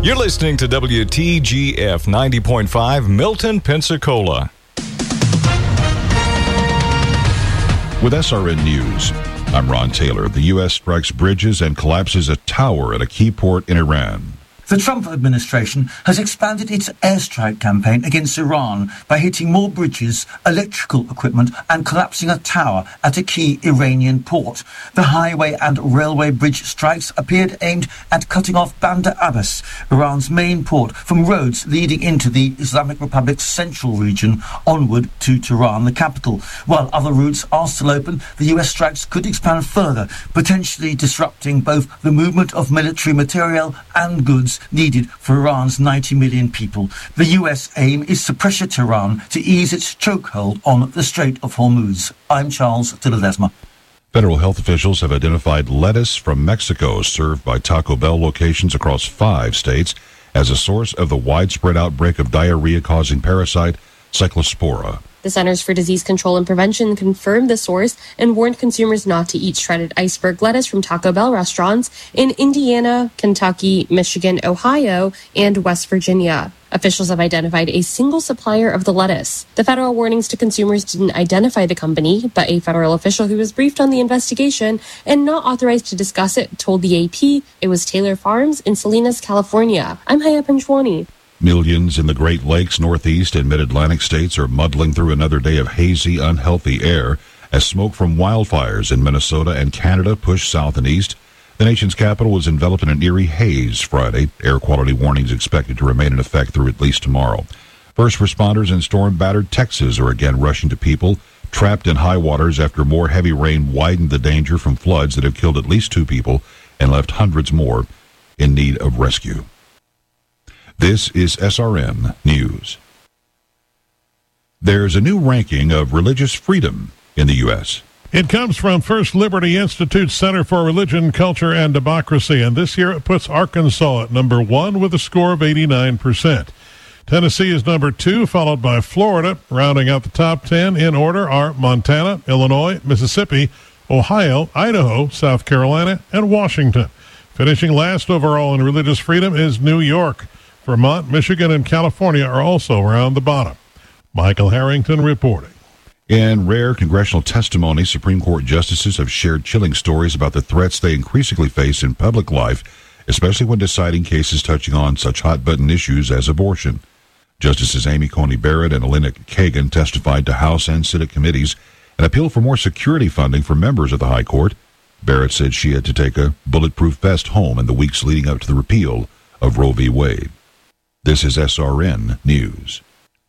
You're listening to WTGF 90.5 Milton, Pensacola. With SRN News, I'm Ron Taylor. The U.S. strikes bridges and collapses a tower at a key port in Iran. The Trump administration has expanded its airstrike campaign against Iran by hitting more bridges, electrical equipment, and collapsing a tower at a key Iranian port. The highway and railway bridge strikes appeared aimed at cutting off Bandar Abbas, Iran's main port, from roads leading into the Islamic Republic's central region onward to Tehran, the capital. While other routes are still open, the US strikes could expand further, potentially disrupting both the movement of military material and goods needed for Iran's 90 million people. The US aim is to pressure Tehran to ease its chokehold on the Strait of Hormuz. I'm Charles de Ledesma. Federal health officials have identified lettuce from Mexico served by Taco Bell locations across 5 states as a source of the widespread outbreak of diarrhea-causing parasite Cyclospora. The Centers for Disease Control and Prevention confirmed the source and warned consumers not to eat shredded iceberg lettuce from Taco Bell restaurants in Indiana, Kentucky, Michigan, Ohio, and West Virginia. Officials have identified a single supplier of the lettuce. The federal warnings to consumers didn't identify the company, but a federal official who was briefed on the investigation and not authorized to discuss it told the AP it was Taylor Farms in Salinas, California. I'm Haya Panchwani. Millions in the Great Lakes, Northeast, and Mid-Atlantic states are muddling through another day of hazy, unhealthy air as smoke from wildfires in Minnesota and Canada push south and east. The nation's capital was enveloped in an eerie haze Friday. Air quality warnings expected to remain in effect through at least tomorrow. First responders in storm-battered Texas are again rushing to people trapped in high waters after more heavy rain widened the danger from floods that have killed at least 2 people and left hundreds more in need of rescue. This is SRN News. There's a new ranking of religious freedom in the U.S. It comes from First Liberty Institute Center for Religion, Culture, and Democracy, and this year it puts Arkansas at number 1 with a score of 89%. Tennessee is number 2, followed by Florida. Rounding out the top 10 in order are Montana, Illinois, Mississippi, Ohio, Idaho, South Carolina, and Washington. Finishing last overall in religious freedom is New York. Vermont, Michigan, and California are also around the bottom. Michael Harrington reporting. In rare congressional testimony, Supreme Court justices have shared chilling stories about the threats they increasingly face in public life, especially when deciding cases touching on such hot-button issues as abortion. Justices Amy Coney Barrett and Elena Kagan testified to House and Senate committees and appealed for more security funding for members of the High Court. Barrett said she had to take a bulletproof vest home in the weeks leading up to the repeal of Roe v. Wade. This is SRN News.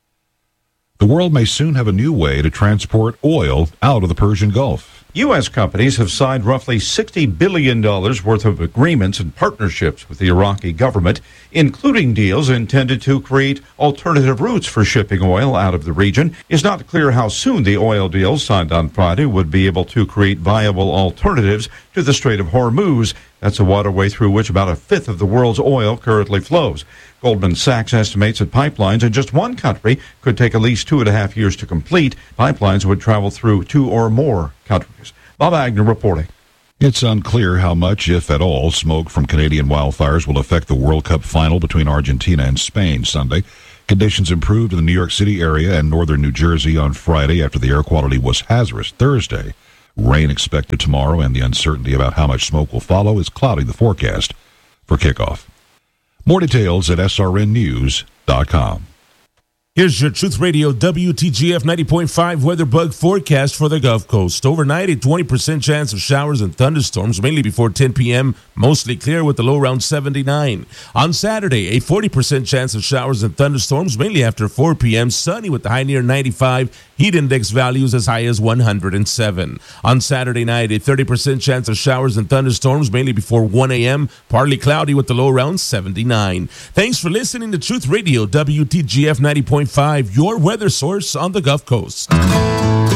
The world may soon have a new way to transport oil out of the Persian Gulf. U.S. companies have signed roughly $60 billion worth of agreements and partnerships with the Iraqi government, including deals intended to create alternative routes for shipping oil out of the region. It's not clear how soon the oil deals signed on Friday would be able to create viable alternatives to the Strait of Hormuz. That's a waterway through which about 1/5 of the world's oil currently flows. Goldman Sachs estimates that pipelines in just one country could take at least 2.5 years to complete. Pipelines would travel through 2 or more countries. Bob Agner reporting. It's unclear how much, if at all, smoke from Canadian wildfires will affect the World Cup final between Argentina and Spain Sunday. Conditions improved in the New York City area and northern New Jersey on Friday after the air quality was hazardous Thursday. Rain expected tomorrow, and the uncertainty about how much smoke will follow is clouding the forecast for kickoff. More details at srnnews.com. Here's your Truth Radio WTGF 90.5 weather bug forecast for the Gulf Coast. Overnight, a 20% chance of showers and thunderstorms, mainly before 10 p.m., mostly clear with a low around 79. On Saturday, a 40% chance of showers and thunderstorms, mainly after 4 p.m., sunny with the high near 95, heat index values as high as 107. On Saturday night, a 30% chance of showers and thunderstorms, mainly before 1 a.m., partly cloudy with the low around 79. Thanks for listening to Truth Radio WTGF 90.5, your weather source on the Gulf Coast.